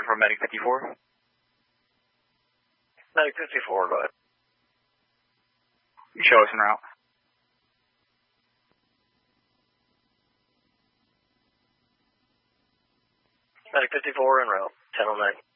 from Medic 54. Medic 54, go ahead. Show us en route. Medic 54 en route, 1009.